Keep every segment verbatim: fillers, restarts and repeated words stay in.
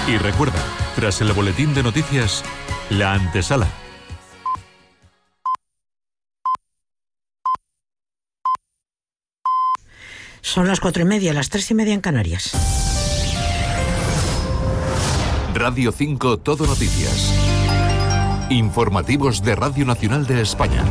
Y recuerda, tras el boletín de noticias, la antesala. Son las cuatro y media, las tres y media en Canarias. Radio cinco Todo Noticias. Informativos de Radio Nacional de España.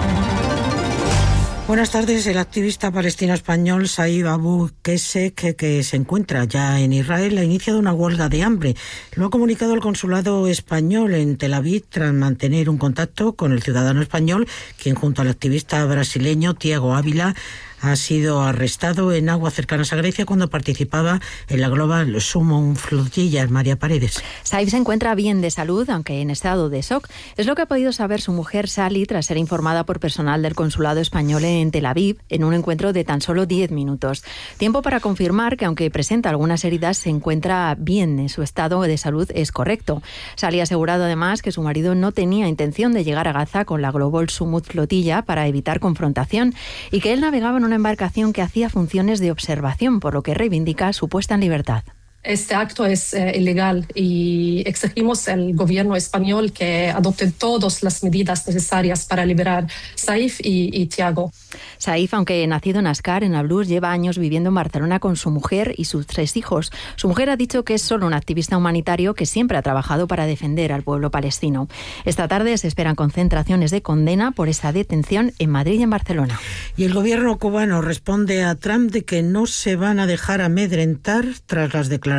Buenas tardes. El activista palestino español Saif Abu Qussein, que, que se encuentra ya en Israel, ha iniciado una huelga de hambre. Lo ha comunicado el consulado español en Tel Aviv tras mantener un contacto con el ciudadano español, quien junto al activista brasileño Thiago Ávila ha sido arrestado en aguas cercanas a Grecia cuando participaba en la Global Summon Flotillas. María Paredes. Saif se encuentra bien de salud, aunque en estado de shock. Es lo que ha podido saber su mujer Sally tras ser informada por personal del consulado español en Tel Aviv en un encuentro de tan solo diez minutos. Tiempo para confirmar que, aunque presenta algunas heridas, se encuentra bien. Su estado de salud es correcto. Sally ha asegurado además que su marido no tenía intención de llegar a Gaza con la Global Summon Flotilla para evitar confrontación y que él navegaba en una embarcación que hacía funciones de observación, por lo que reivindica su puesta en libertad. Este acto es eh, ilegal y exigimos al gobierno español que adopte todas las medidas necesarias para liberar Saif y, y Thiago. Saif, aunque nacido en Ascar, en Nablus, lleva años viviendo en Barcelona con su mujer y sus tres hijos. Su mujer ha dicho que es solo un activista humanitario que siempre ha trabajado para defender al pueblo palestino. Esta tarde se esperan concentraciones de condena por esa detención en Madrid y en Barcelona. Y el gobierno cubano responde a Trump de que no se van a dejar amedrentar tras las declaraciones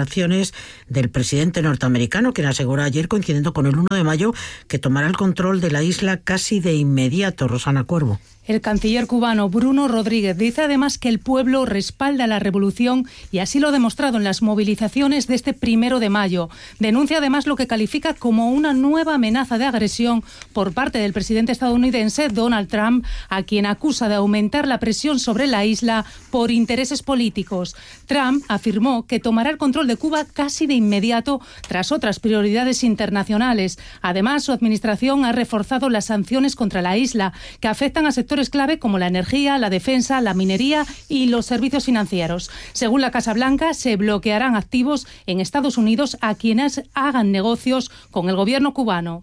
del presidente norteamericano, quien aseguró ayer, coincidiendo con el uno de mayo, que tomará el control de la isla casi de inmediato. Rosana Cuervo. El canciller cubano Bruno Rodríguez dice además que el pueblo respalda la revolución y así lo ha demostrado en las movilizaciones de este primero de mayo. Denuncia además lo que califica como una nueva amenaza de agresión por parte del presidente estadounidense Donald Trump, a quien acusa de aumentar la presión sobre la isla por intereses políticos. Trump afirmó que tomará el control de Cuba casi de inmediato tras otras prioridades internacionales. Además, su administración ha reforzado las sanciones contra la isla, que afectan a sectores clave como la energía, la defensa, la minería y los servicios financieros. Según la Casa Blanca, se bloquearán activos en Estados Unidos a quienes hagan negocios con el gobierno cubano.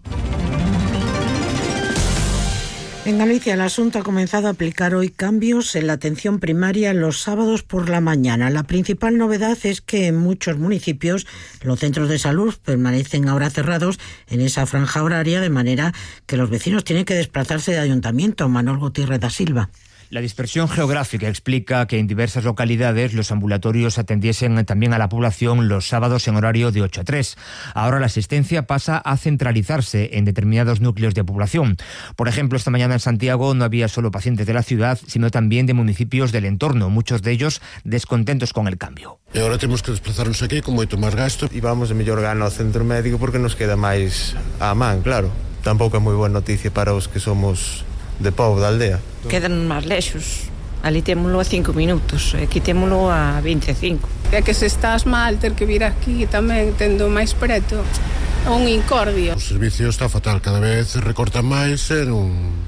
En Galicia, el asunto ha comenzado a aplicar hoy cambios en la atención primaria los sábados por la mañana. La principal novedad es que en muchos municipios los centros de salud permanecen ahora cerrados en esa franja horaria, de manera que los vecinos tienen que desplazarse de ayuntamiento. Manuel Gutiérrez da Silva. La dispersión geográfica explica que en diversas localidades los ambulatorios atendiesen también a la población los sábados en horario de ocho a tres. Ahora la asistencia pasa a centralizarse en determinados núcleos de población. Por ejemplo, esta mañana en Santiago no había solo pacientes de la ciudad, sino también de municipios del entorno, muchos de ellos descontentos con el cambio. E agora temos que desplazarnos aquí con moito máis gasto. E vamos a mellor gana ao centro médico porque nos queda máis á man, claro. Tampouco é moi boa noticia para os que somos de povo da aldea. Quedan máis lexos. Ali témolo a cinco minutos, aquí témolo a vinte e cinco. É que se estás mal ter que vir aquí tamén tendo máis preto, é un incordio. O servicio está fatal, cada vez recortan máis e non...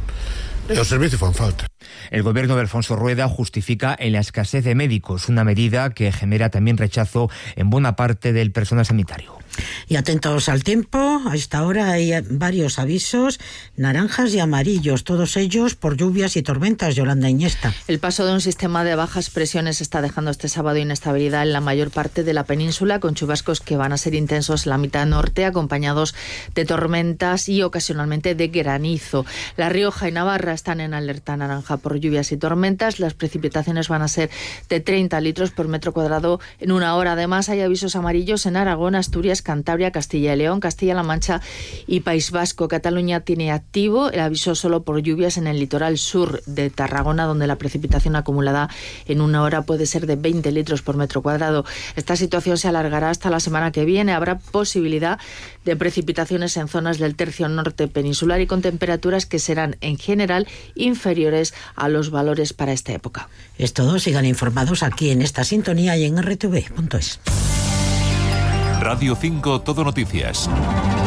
E o servicio fan falta. El gobierno de Alfonso Rueda justifica en la escasez de médicos, una medida que genera también rechazo en buena parte del personal sanitario. Y atentos al tiempo, a esta hora hay varios avisos, naranjas y amarillos, todos ellos por lluvias y tormentas. Yolanda Iniesta. El paso de un sistema de bajas presiones está dejando este sábado inestabilidad en la mayor parte de la península, con chubascos que van a ser intensos en la mitad norte, acompañados de tormentas y ocasionalmente de granizo. La Rioja y Navarra están en alerta naranja por lluvias y tormentas. Las precipitaciones van a ser de treinta litros por metro cuadrado en una hora. Además, hay avisos amarillos en Aragón, Asturias, Cantabria, Castilla y León, Castilla-La Mancha y País Vasco. Cataluña tiene activo el aviso solo por lluvias en el litoral sur de Tarragona, donde la precipitación acumulada en una hora puede ser de veinte litros por metro cuadrado. Esta situación se alargará hasta la semana que viene. Habrá posibilidad de precipitaciones en zonas del tercio norte peninsular y con temperaturas que serán en general inferiores a los valores para esta época. Es todo. Sigan informados aquí en esta sintonía y en erre te ve punto es. Radio cinco Todo Noticias.